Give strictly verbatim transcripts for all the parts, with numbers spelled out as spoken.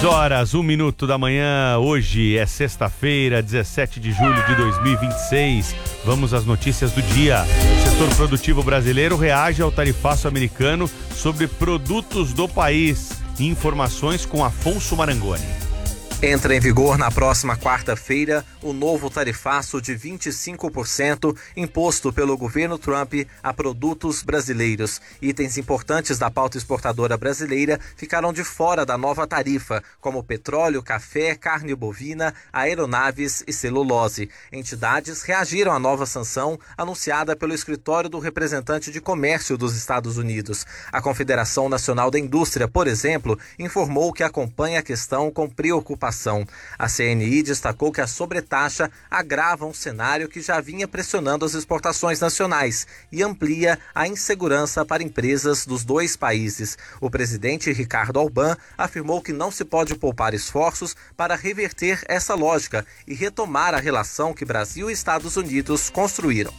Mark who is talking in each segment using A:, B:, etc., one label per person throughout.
A: seis horas, um minuto da manhã, hoje é sexta-feira, dezessete de julho de dois mil e vinte e seis. Vamos às notícias do dia. O setor produtivo brasileiro reage ao tarifaço americano sobre produtos do país. Informações com Afonso Marangoni.
B: Entra em vigor na próxima quarta-feira o novo tarifaço de vinte e cinco por cento imposto pelo governo Trump a produtos brasileiros. Itens importantes da pauta exportadora brasileira ficaram de fora da nova tarifa, como petróleo, café, carne bovina, aeronaves e celulose. Entidades reagiram à nova sanção anunciada pelo escritório do representante de comércio dos Estados Unidos. A Confederação Nacional da Indústria, por exemplo, informou que acompanha a questão com preocupação. A C N I destacou que a sobretaxa agrava um cenário que já vinha pressionando as exportações nacionais e amplia a insegurança para empresas dos dois países. O presidente Ricardo Alban afirmou que não se pode poupar esforços para reverter essa lógica e retomar a relação que Brasil e Estados Unidos construíram.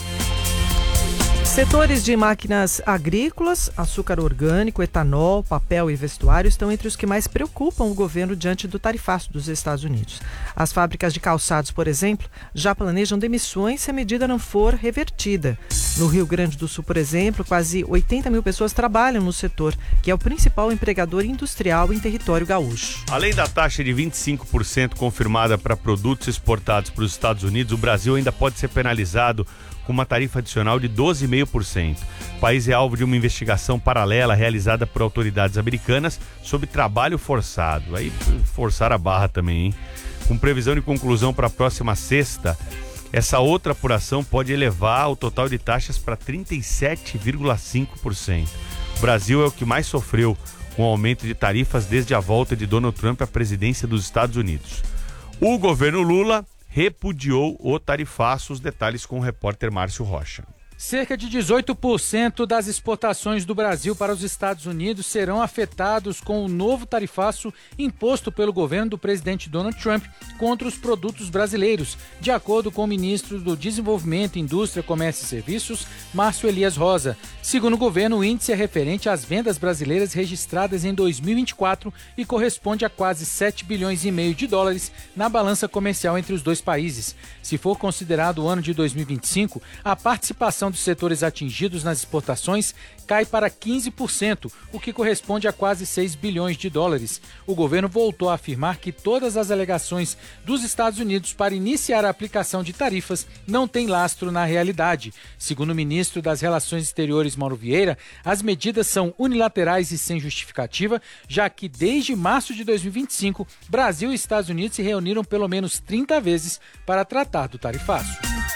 C: Setores de máquinas agrícolas, açúcar orgânico, etanol, papel e vestuário estão entre os que mais preocupam o governo diante do tarifaço dos Estados Unidos. As fábricas de calçados, por exemplo, já planejam demissões se a medida não for revertida. No Rio Grande do Sul, por exemplo, quase oitenta mil pessoas trabalham no setor, que é o principal empregador industrial em território gaúcho.
A: Além da taxa de vinte e cinco por cento confirmada para produtos exportados para os Estados Unidos, o Brasil ainda pode ser penalizado com uma tarifa adicional de doze vírgula cinco por cento. O país é alvo de uma investigação paralela realizada por autoridades americanas sobre trabalho forçado. Aí forçar a barra também, hein? Com previsão de conclusão para a próxima sexta, essa outra apuração pode elevar o total de taxas para trinta e sete vírgula cinco por cento. O Brasil é o que mais sofreu com o aumento de tarifas desde a volta de Donald Trump à presidência dos Estados Unidos. O governo Lula repudiou o tarifaço. Os detalhes com o repórter Márcio Rocha.
D: Cerca de dezoito por cento das exportações do Brasil para os Estados Unidos serão afetados com o novo tarifaço imposto pelo governo do presidente Donald Trump contra os produtos brasileiros, de acordo com o ministro do Desenvolvimento, Indústria, Comércio e Serviços, Márcio Elias Rosa. Segundo o governo, o índice é referente às vendas brasileiras registradas em dois mil e vinte e quatro e corresponde a quase sete bilhões e meio de dólares na balança comercial entre os dois países. Se for considerado o ano de dois mil e vinte e cinco, a participação dos setores atingidos nas exportações cai para quinze por cento, o que corresponde a quase seis bilhões de dólares. O governo voltou a afirmar que todas as alegações dos Estados Unidos para iniciar a aplicação de tarifas não têm lastro na realidade. Segundo o ministro das Relações Exteriores, Mauro Vieira, as medidas são unilaterais e sem justificativa, já que desde março de dois mil e vinte e cinco, Brasil e Estados Unidos se reuniram pelo menos trinta vezes para tratar do tarifaço.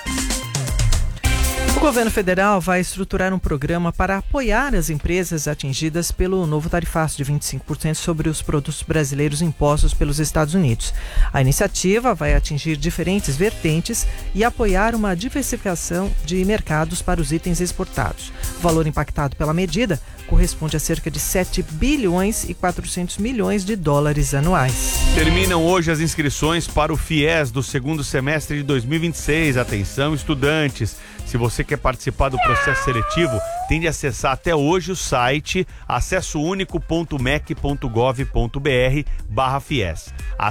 C: O governo federal vai estruturar um programa para apoiar as empresas atingidas pelo novo tarifaço de vinte e cinco por cento sobre os produtos brasileiros impostos pelos Estados Unidos. A iniciativa vai atingir diferentes vertentes e apoiar uma diversificação de mercados para os itens exportados. O valor impactado pela medida corresponde a cerca de sete bilhões e quatrocentos milhões de dólares anuais.
A: Terminam hoje as inscrições para o FIES do segundo semestre de dois mil e vinte e seis. Atenção, estudantes! Se você quer participar do processo seletivo, tem de acessar até hoje o site acessounico.mec.gov.br barra FIES.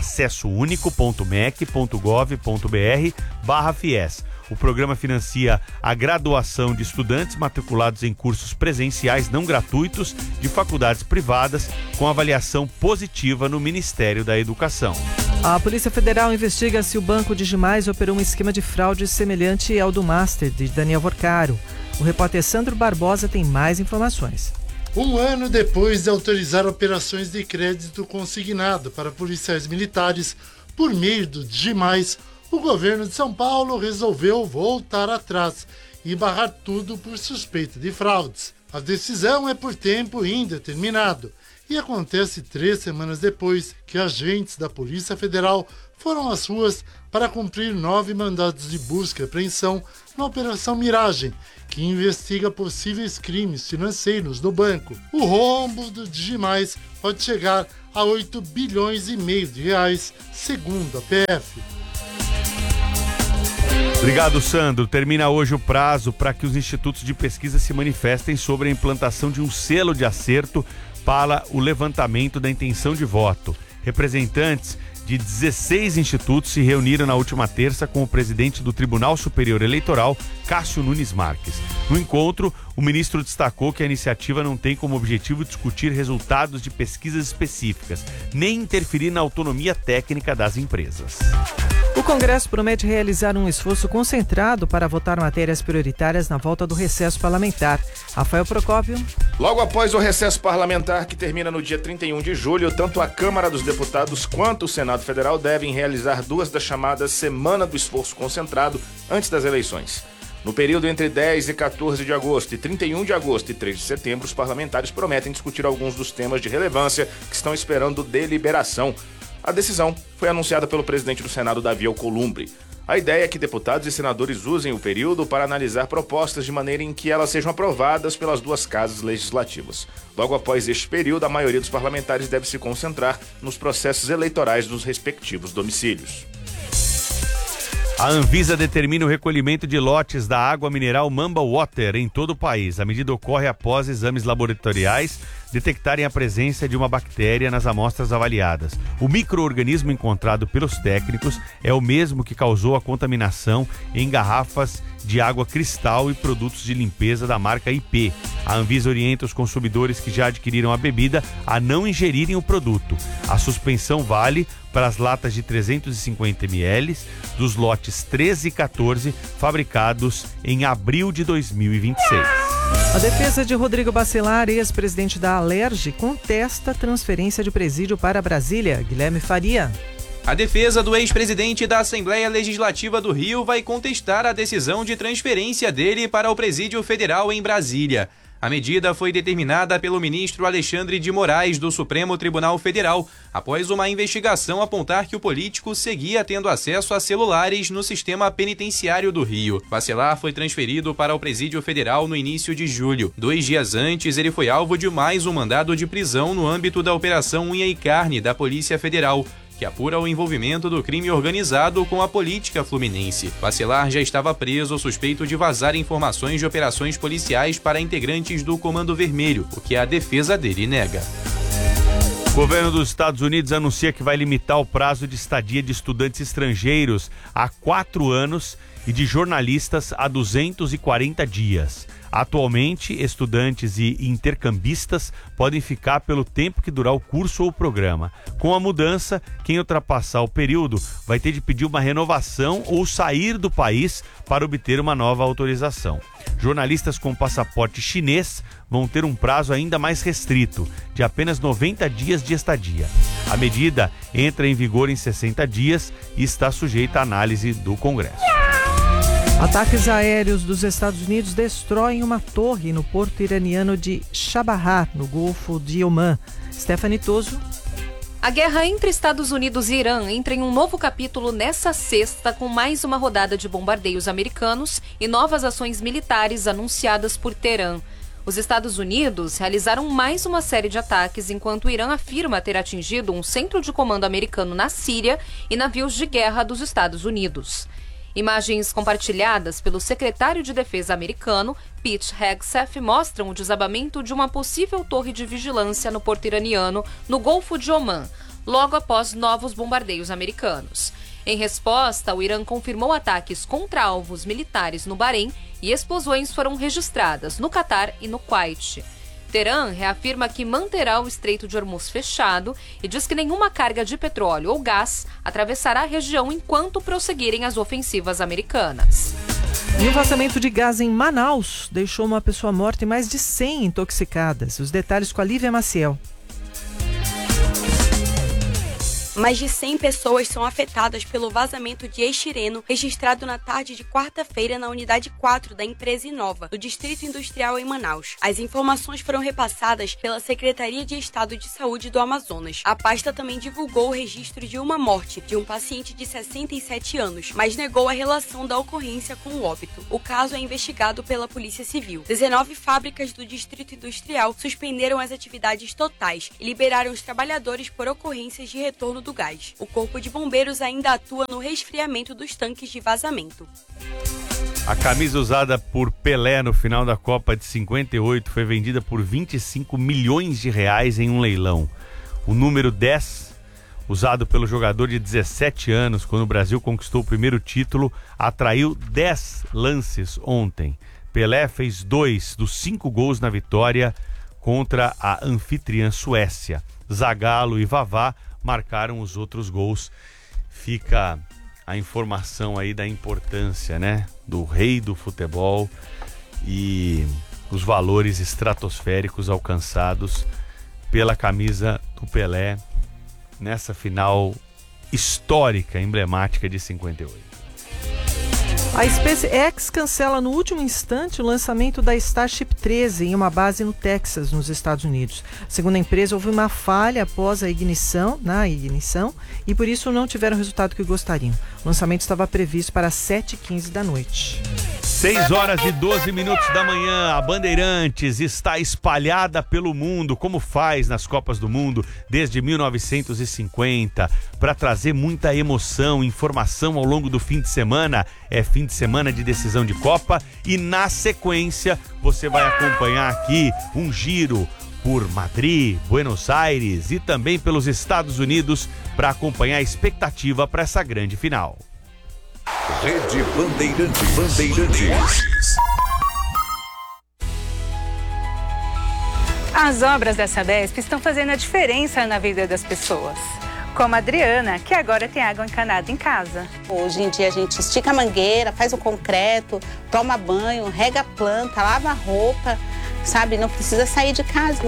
A: acessounico.mec.gov.br barra FIES. O programa financia a graduação de estudantes matriculados em cursos presenciais não gratuitos de faculdades privadas com avaliação positiva no Ministério da Educação.
C: A Polícia Federal investiga se o Banco Digimais operou um esquema de fraude semelhante ao do Master, de Daniel Vorcaro. O repórter Sandro Barbosa tem mais informações.
E: Um ano depois de autorizar operações de crédito consignado para policiais militares por meio do Digimais, o governo de São Paulo resolveu voltar atrás e barrar tudo por suspeita de fraudes. A decisão é por tempo indeterminado e acontece três semanas depois que agentes da Polícia Federal foram às ruas para cumprir nove mandados de busca e apreensão na Operação Miragem, que investiga possíveis crimes financeiros no banco. O rombo do Digimais pode chegar a oito bilhões e meio de reais, segundo a P F.
A: Obrigado, Sandro. Termina hoje o prazo para que os institutos de pesquisa se manifestem sobre a implantação de um selo de acerto para o levantamento da intenção de voto. Representantes de dezesseis institutos se reuniram na última terça com o presidente do Tribunal Superior Eleitoral, Cássio Nunes Marques. No encontro, o ministro destacou que a iniciativa não tem como objetivo discutir resultados de pesquisas específicas, nem interferir na autonomia técnica das empresas.
C: O Congresso promete realizar um esforço concentrado para votar matérias prioritárias na volta do recesso parlamentar. Rafael Procópio.
F: Logo após o recesso parlamentar, que termina no dia trinta e um de julho, tanto a Câmara dos Deputados quanto o Senado Federal devem realizar duas das chamadas Semana do Esforço Concentrado antes das eleições. No período entre dez e quatorze de agosto e trinta e um de agosto e três de setembro, os parlamentares prometem discutir alguns dos temas de relevância que estão esperando deliberação. A decisão foi anunciada pelo presidente do Senado, Davi Alcolumbre. A ideia é que deputados e senadores usem o período para analisar propostas de maneira em que elas sejam aprovadas pelas duas casas legislativas. Logo após este período, a maioria dos parlamentares deve se concentrar nos processos eleitorais dos respectivos domicílios.
A: A Anvisa determina o recolhimento de lotes da água mineral Mamba Water em todo o país. A medida ocorre após exames laboratoriais detectarem a presença de uma bactéria nas amostras avaliadas. O micro-organismo encontrado pelos técnicos é o mesmo que causou a contaminação em garrafas de água cristal e produtos de limpeza da marca I P. A Anvisa orienta os consumidores que já adquiriram a bebida a não ingerirem o produto. A suspensão vale para as latas de trezentos e cinquenta mililitros dos lotes treze e quatorze, fabricados em abril de dois mil e vinte e seis.
C: A defesa de Rodrigo Bacelar, ex-presidente da Alerj, contesta a transferência de presídio para Brasília. Guilherme Faria.
G: A defesa do ex-presidente da Assembleia Legislativa do Rio vai contestar a decisão de transferência dele para o Presídio Federal em Brasília. A medida foi determinada pelo ministro Alexandre de Moraes do Supremo Tribunal Federal, após uma investigação apontar que o político seguia tendo acesso a celulares no sistema penitenciário do Rio. Bacelar foi transferido para o Presídio Federal no início de julho. Dois dias antes, ele foi alvo de mais um mandado de prisão no âmbito da Operação Unha e Carne da Polícia Federal, que apura o envolvimento do crime organizado com a política fluminense. Bacelar já estava preso suspeito de vazar informações de operações policiais para integrantes do Comando Vermelho, o que a defesa dele nega.
A: O governo dos Estados Unidos anuncia que vai limitar o prazo de estadia de estudantes estrangeiros a quatro anos e de jornalistas a duzentos e quarenta dias. Atualmente, estudantes e intercambistas podem ficar pelo tempo que durar o curso ou o programa. Com a mudança, quem ultrapassar o período vai ter de pedir uma renovação ou sair do país para obter uma nova autorização. Jornalistas com passaporte chinês vão ter um prazo ainda mais restrito, de apenas noventa dias de estadia. A medida entra em vigor em sessenta dias e está sujeita à análise do Congresso.
C: Ataques aéreos dos Estados Unidos destroem uma torre no porto iraniano de Chabahar, no Golfo de Omã. Stephanie Toso.
H: A guerra entre Estados Unidos e Irã entra em um novo capítulo nessa sexta, com mais uma rodada de bombardeios americanos e novas ações militares anunciadas por Teherã. Os Estados Unidos realizaram mais uma série de ataques, enquanto o Irã afirma ter atingido um centro de comando americano na Síria e navios de guerra dos Estados Unidos. Imagens compartilhadas pelo secretário de Defesa americano, Pete Hegseth, mostram o desabamento de uma possível torre de vigilância no porto iraniano, no Golfo de Omã, logo após novos bombardeios americanos. Em resposta, o Irã confirmou ataques contra alvos militares no Bahrein e explosões foram registradas no Catar e no Kuwait. Teherã reafirma que manterá o Estreito de Hormuz fechado e diz que nenhuma carga de petróleo ou gás atravessará a região enquanto prosseguirem as ofensivas americanas.
C: E um vazamento de gás em Manaus deixou uma pessoa morta e mais de cem intoxicadas. Os detalhes com a Lívia Maciel.
I: Mais de cem pessoas são afetadas pelo vazamento de estireno registrado na tarde de quarta-feira na unidade quatro da empresa Inova, do Distrito Industrial em Manaus. As informações foram repassadas pela Secretaria de Estado de Saúde do Amazonas. A pasta também divulgou o registro de uma morte de um paciente de sessenta e sete anos, mas negou a relação da ocorrência com o óbito. O caso é investigado pela Polícia Civil. dezenove fábricas do Distrito Industrial suspenderam as atividades totais e liberaram os trabalhadores por ocorrências de retorno do gás. O Corpo de Bombeiros ainda atua no resfriamento dos tanques de vazamento.
A: A camisa usada por Pelé no final da Copa de cinquenta e oito foi vendida por vinte e cinco milhões de reais em um leilão. O número dez, usado pelo jogador de dezessete anos, quando o Brasil conquistou o primeiro título, atraiu dez lances ontem. Pelé fez dois dos cinco gols na vitória contra a anfitriã Suécia. Zagallo e Vavá marcaram os outros gols. Fica a informação aí da importância, né, do rei do futebol e os valores estratosféricos alcançados pela camisa do Pelé nessa final histórica, emblemática de cinquenta e oito.
C: A SpaceX cancela no último instante o lançamento da Starship treze em uma base no Texas, nos Estados Unidos. Segundo a empresa, houve uma falha após a ignição, na ignição, e por isso não tiveram o resultado que gostariam. O lançamento estava previsto para sete e quinze da noite.
A: seis horas e doze minutos da manhã, a Bandeirantes está espalhada pelo mundo, como faz nas Copas do Mundo desde mil novecentos e cinquenta, para trazer muita emoção, informação ao longo do fim de semana. É fim de semana de decisão de Copa e na sequência você vai acompanhar aqui um giro por Madrid, Buenos Aires e também pelos Estados Unidos para acompanhar a expectativa para essa grande final.
J: Rede Bandeirantes. Bandeirantes.
K: As obras da Sabesp estão fazendo a diferença na vida das pessoas. Como a Adriana, que agora tem água encanada em casa.
L: Hoje em dia a gente estica a mangueira, faz o concreto, toma banho, rega a planta, lava a roupa, sabe? Não precisa sair de casa.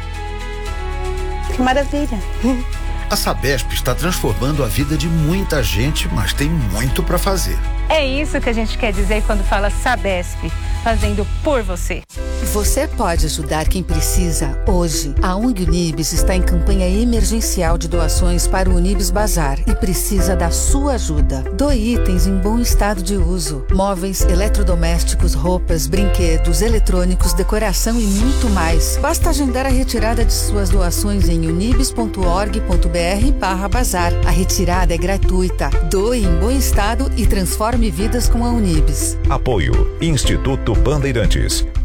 L: Que maravilha!
M: A Sabesp está transformando a vida de muita gente, mas tem muito para fazer.
K: É isso que a gente quer dizer quando fala Sabesp, fazendo por você.
N: Você pode ajudar quem precisa hoje. A O N G Unibis está em campanha emergencial de doações para o Unibis Bazar e precisa da sua ajuda. Doe itens em bom estado de uso. Móveis, eletrodomésticos, roupas, brinquedos, eletrônicos, decoração e muito mais. Basta agendar a retirada de suas doações em unibis ponto org ponto br barra bazar. A retirada é gratuita. Doe em bom estado e transforme vidas com a Unibis.
J: Apoio Instituto Bandeirantes.